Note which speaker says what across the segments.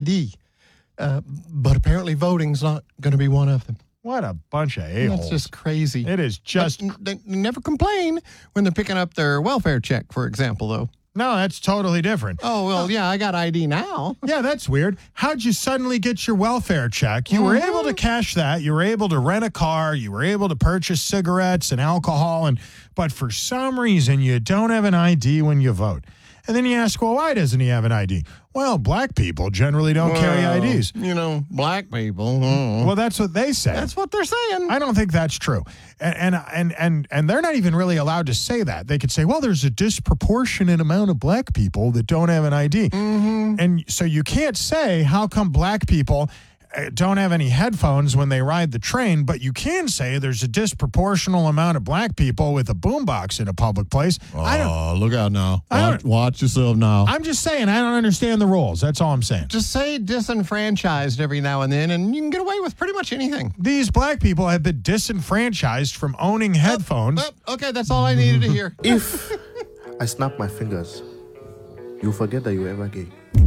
Speaker 1: ID. But apparently voting's not going to be one of them.
Speaker 2: What a bunch of a-holes.
Speaker 1: That's just crazy.
Speaker 2: It is just...
Speaker 1: They never complain when they're picking up their welfare check, for example, though.
Speaker 2: No, that's totally different.
Speaker 1: Oh, well, yeah, I got ID now.
Speaker 2: Yeah, that's weird. How'd you suddenly get your welfare check? You were able to cash that. You were able to rent a car. You were able to purchase cigarettes and alcohol. But for some reason, you don't have an ID when you vote. And then you ask, well, why doesn't he have an ID? Well, black people generally don't carry IDs.
Speaker 1: You know, black people.
Speaker 2: Well, that's what they say.
Speaker 1: That's what they're saying.
Speaker 2: I don't think that's true. And they're not even really allowed to say that. They could say, well, there's a disproportionate amount of black people that don't have an ID. And so you can't say, how come black people don't have any headphones when they ride the train, but you can say there's a disproportional amount of black people with a boombox in a public place.
Speaker 1: Oh, look out now. Watch yourself now.
Speaker 2: I'm just saying, I don't understand the rules. That's all I'm saying.
Speaker 1: Just say disenfranchised every now and then, and you can get away with pretty much anything.
Speaker 2: These black people have been disenfranchised from owning headphones.
Speaker 1: Okay, that's all I needed to hear.
Speaker 3: If I snap my fingers, you'll forget that you were ever gay.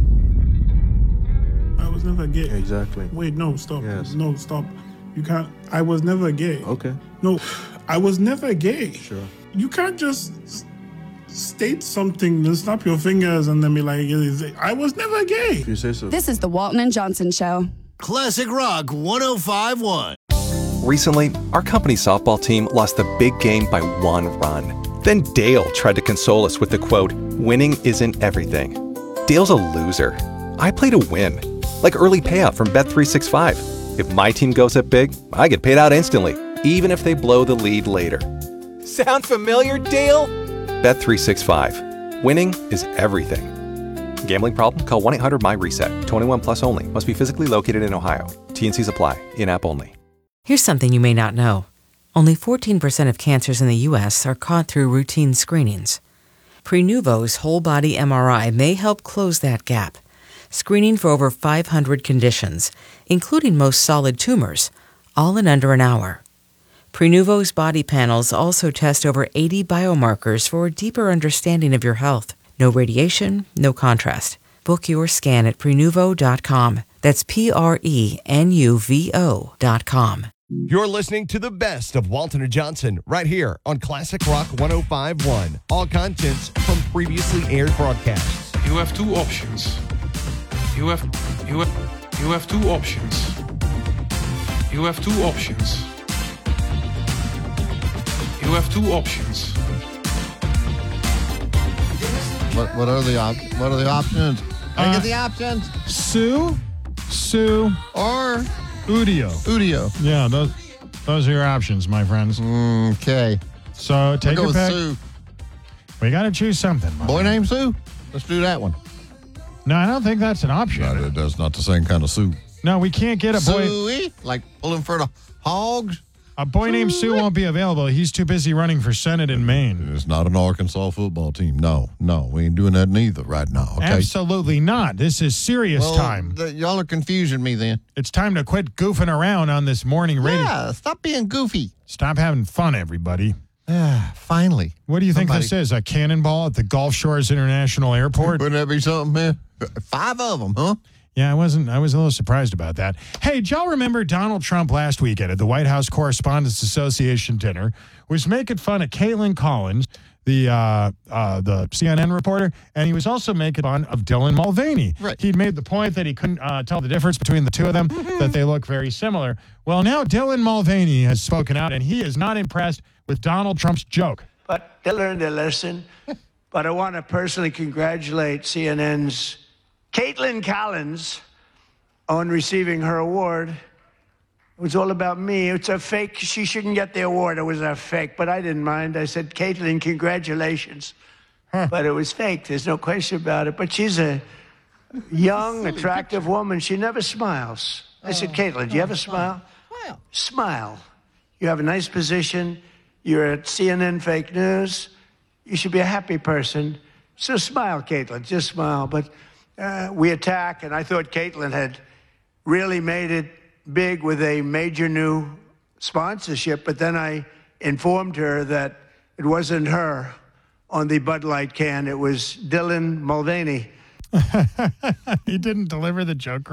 Speaker 4: I was never gay.
Speaker 3: Exactly.
Speaker 4: Wait, no, stop.
Speaker 3: Yes.
Speaker 4: No, stop. You can't. I was never gay.
Speaker 3: Okay.
Speaker 4: No, I was never gay.
Speaker 3: Sure.
Speaker 4: You can't just state something, then snap your fingers, and then be like, I was never gay.
Speaker 3: If you say so.
Speaker 5: This is the Walton and Johnson Show.
Speaker 6: Classic Rock 105.1.
Speaker 7: Recently, our company softball team lost the big game by 1 run. Then Dale tried to console us with the quote, "Winning isn't everything." Dale's a loser. I play to win. Like early payout from Bet365. If my team goes up big, I get paid out instantly, even if they blow the lead later. Sound familiar, Dale? Bet365. Winning is everything. Gambling problem? Call 1-800-MY-RESET. 21 plus only. Must be physically located in Ohio. T&Cs apply. In-app only.
Speaker 8: Here's something you may not know. Only 14% of cancers in the U.S. are caught through routine screenings. Prenuvo's whole-body MRI may help close that gap, screening for over 500 conditions, including most solid tumors, all in under an hour. Prenuvo's body panels also test over 80 biomarkers for a deeper understanding of your health. No radiation, no contrast. Book your scan at Prenuvo.com. That's Prenuvo.com.
Speaker 6: You're listening to the best of Walton and Johnson right here on Classic Rock 105.1. All contents from previously aired broadcasts.
Speaker 9: You have two options. You have two options. You have two options. You have two options.
Speaker 1: What are the options? Can I get the options?
Speaker 2: Sue,
Speaker 1: Or
Speaker 2: Udio. Yeah, those are your options, my friends.
Speaker 1: Okay.
Speaker 2: So take
Speaker 1: We'll
Speaker 2: a
Speaker 1: go with
Speaker 2: pick.
Speaker 1: Sue.
Speaker 2: We got to choose something.
Speaker 1: Boy named Sue? Let's do that one.
Speaker 2: No, I don't think that's an option.
Speaker 1: That's not the same kind of Sue.
Speaker 2: No, we can't get a boy.
Speaker 1: Suey? Like pulling for the hogs?
Speaker 2: A boy named Sue won't be available. He's too busy running for Senate in Maine.
Speaker 1: It's not an Arkansas football team. No, we ain't doing that neither right now, okay?
Speaker 2: Absolutely not. This is serious time.
Speaker 1: Y'all are confusing me then.
Speaker 2: It's time to quit goofing around on this morning radio.
Speaker 1: Yeah, stop being goofy.
Speaker 2: Stop having fun, everybody.
Speaker 1: Finally.
Speaker 2: What do you think this is? A cannonball at the Gulf Shores International Airport?
Speaker 1: Wouldn't that be something, man? 5 of them, huh?
Speaker 2: Yeah, I was a little surprised about that. Hey, did y'all remember Donald Trump last weekend at the White House Correspondents Association dinner was making fun of Caitlin Collins, the CNN reporter, and he was also making fun of Dylan Mulvaney.
Speaker 1: Right.
Speaker 2: He'd made the point that he couldn't tell the difference between the two of them, that they look very similar. Well, now Dylan Mulvaney has spoken out, and he is not impressed with Donald Trump's joke.
Speaker 10: But they learned their lesson. But I want to personally congratulate CNN's Caitlin Collins on receiving her award. It was all about me. It's a fake. She shouldn't get the award. It was a fake, but I didn't mind. I said, Caitlin, congratulations. But it was fake. There's no question about it. But she's a young, attractive woman. She never smiles. I said, Caitlin, do you ever smile? Smile. You have a nice position. You're at CNN Fake News. You should be a happy person. So smile, Caitlin. Just smile. But we attack, and I thought Caitlin had really made it big with a major new sponsorship, but then I informed her that it wasn't her on the Bud Light can. It was Dylan Mulvaney.
Speaker 2: He didn't deliver the joke